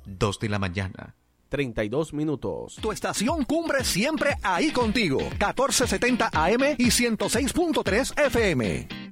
2 de la mañana. 32 minutos. Tu estación Cumbre siempre ahí contigo. 1470 AM y 106.3 FM.